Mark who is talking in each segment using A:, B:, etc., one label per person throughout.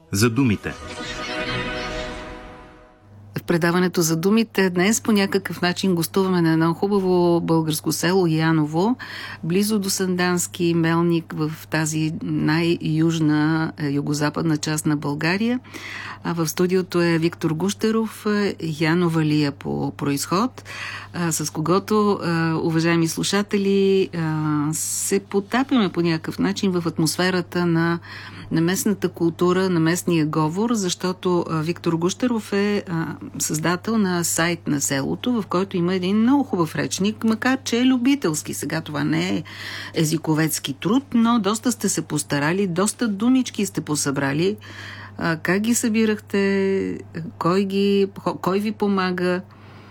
A: за думите.
B: В предаването за думите днес по някакъв начин гостуваме на едно хубаво българско село Яново, близо до Сандански, Мелник, в тази най-южна, югозападна част на България. А в студиото е Виктор Гущеров, яновалия по произход, с когото, уважаеми слушатели, се потапяме по някакъв начин в атмосферата на местната култура, на местния говор, защото Виктор Гущеров е създател на сайт на селото, в който има един много хубав речник, макар че е любителски. Сега това не е езиковецки труд, но доста сте се постарали, доста думички сте посъбрали. Как ги събирахте? Кой ви помага?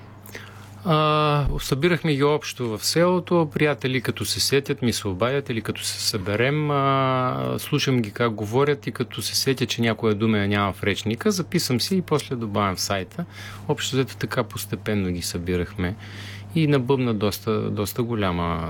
C: Събирахме ги общо в селото. Приятели като се сетят, ми се обадят или като се съберем, слушам ги как говорят и като се сетя, че някоя дума я няма в речника, записам си и после добавям в сайта. Общо взето така постепенно ги събирахме и набъбна доста голяма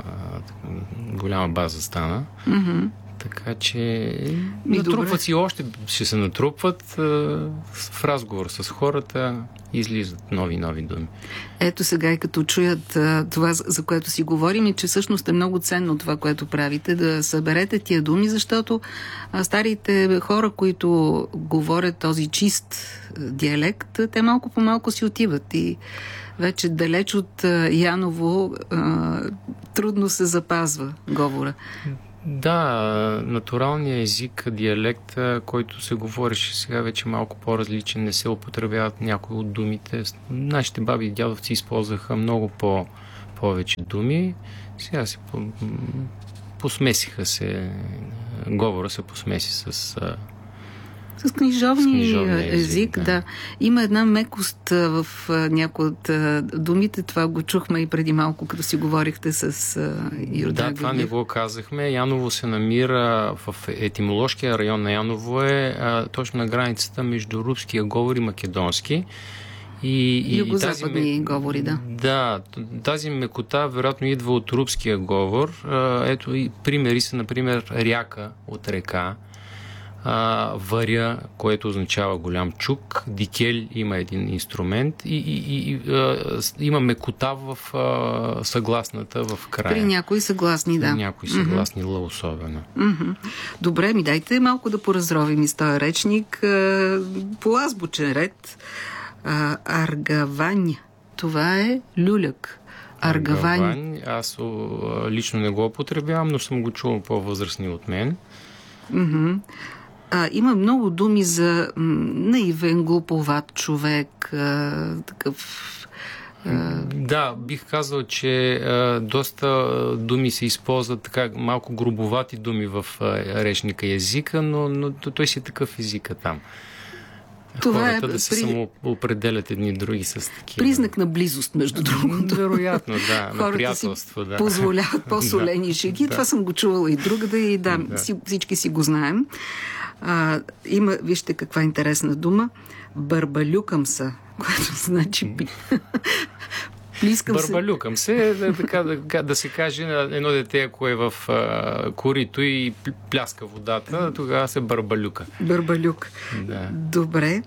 C: база стана. Mm-hmm. Така че натрупват си още, ще се натрупват в разговор с хората, излизат нови думи.
B: Ето сега и като чуят това, за което си говорим, и че всъщност е много ценно това, което правите, да съберете тия думи, защото старите хора, които говорят този чист диалект, те малко по малко си отиват и вече далеч от Яново трудно се запазва говора.
C: Да, натуралният език, диалект, който се говореше сега вече малко по-различен, не се употребяват някои от думите. Нашите баби и дядовци използваха много повече думи. Сега се посмесиха се, говора се посмеси с
B: книжовния език, да. Има една мекост в някои от думите. Това го чухме и преди малко, като си говорихте с Йордан.
C: Да, това не го казахме. Яново се намира в етимоложкия район на Яново, точно на границата между руския говор и македонски.
B: Югозападни говори, да.
C: Да, тази мекота вероятно идва от руския говор. Ето и примери са, например, ряка от река, варя, което означава голям чук, дикель има един инструмент и има мекота в съгласната в края.
B: При някои съгласни, да.
C: При някои съгласни, ла особено.
B: Добре, ми дайте малко да поразровим из този речник по азбучен ред. Аргавань, това е люляк. Аргавань.
C: Аз лично не го употребявам, но съм го чувал по-възрастни от мен.
B: Има много думи за наивен, глуповат човек, такъв...
C: Да, бих казал, че доста думи се използват, така малко грубовати думи в речника езика, но той си е такъв езика там.
B: Това
C: хората да се самоопределят едни други с такива.
B: Признак на близост, между другото.
C: Вероятно, да. На приятелство,
B: да. Позволяват по-солени шеги. Да. Това съм го чувала и другаде и да, всички си го знаем. Вижте каква интересна дума. Бърбалюкам са, което значи
C: Бърбалюкам се, да се каже на едно дете, ако е в корито и пляска водата, тогава се бърбалюка.
B: Бърбалюк.
C: Да.
B: Добре.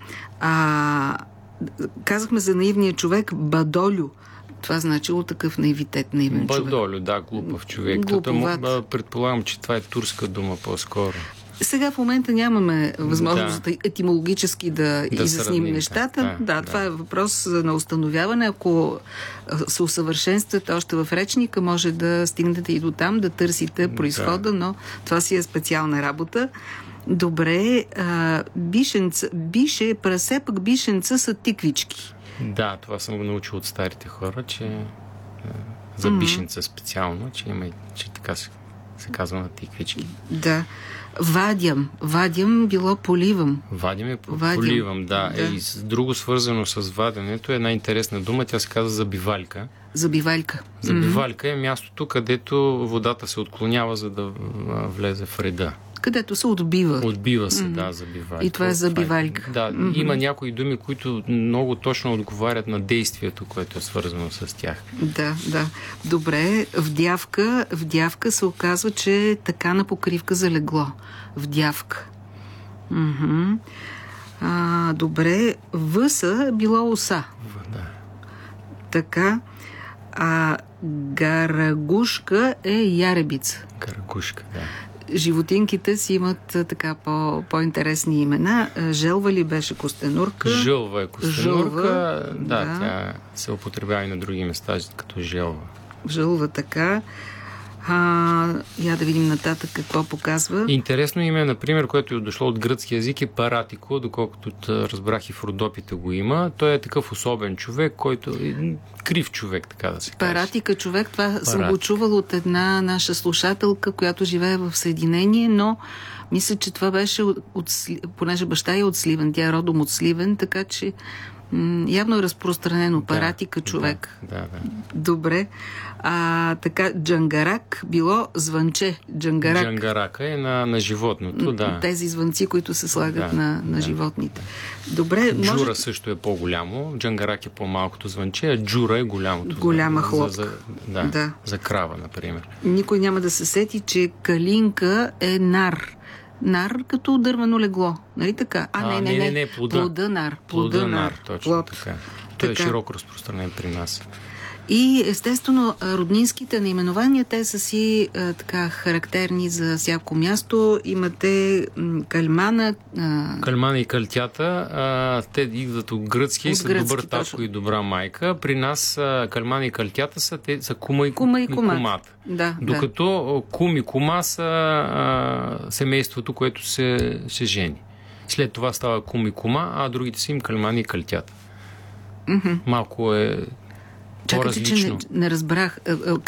B: Казахме за наивния човек Бадолю. Това значило такъв наивитет, наивен човек.
C: Бадолю, да, глупав човек. Предполагам, че това е турска дума по-скоро.
B: Сега в момента нямаме възможност етимологически да изясним нещата. Това е въпрос на установяване. Ако се усъвършенствате още в речника, може да стигнете и до там, да търсите произхода, но това си е специална работа. Добре, бише, прасе, пък бишенца са тиквички.
C: Да, това съм го научил от старите хора, че за бишенца специално, че така се казва на тиквички.
B: Да. Вадям било поливам.
C: Вадим поливам, да. И друго свързано с ваденето е една интересна дума, тя се казва забивалька.
B: Забивалька.
C: Забивалька е мястото, където водата се отклонява, за да влезе в реда.
B: Където се отбива.
C: Отбива се, да, забивалька.
B: И това е забивалька.
C: Да, има някои думи, които много точно отговарят на действието, което е свързано с тях.
B: Да. Добре, вдявка се оказва, че е така на покривка за легло. Вдявка. Добре, въса било оса.
C: Да.
B: Така. А гарагушка е яребица.
C: Гарагушка, да.
B: Животинките си имат така по-интересни имена. Желва ли беше костенурка?
C: Жълва е костенурка. Да, тя се употребява и на други места, като желва.
B: Жълва, така. Я да видим нататък какво показва.
C: Интересно име, например, което е дошло от гръцки язик, е Паратико, доколкото разбрах и в Родопите го има. Той е такъв особен човек, който е крив човек, така да се каже.
B: Паратика човек, това съм го чувала от една наша слушателка, която живее в Съединение, но мисля, че това беше понеже баща е от Сливен, тя е родом от Сливен, така че явно е разпространено. Паратика човек.
C: Да.
B: Добре. Така, джангарак било звънче.
C: Джангарака е на животното, да.
B: Тези звънци, които се слагат на животните. Добре.
C: Джура също е по-голямо. Джангарак е по-малкото звънче, а джура е голямото.
B: Голяма хлопка.
C: За крава, например.
B: Никой няма да се сети, че калинка е нар. Нар като дървено легло. Нали така? Не. Плода нар.
C: Плода нар, точно така. Той е широко разпространен при нас.
B: И естествено, роднинските наименования, те са си така характерни за всяко място. Имате кальмана.
C: Кальмана и калтята, те идват от гръцки и са добър татко и добра майка. При нас кальмана и калтята са кума и кумат. Докато кум и кума са семейството, което се жени. След това става кум и кума, а другите са им кальмана и калтята. Малко е
B: Чакайте, че не разбрах.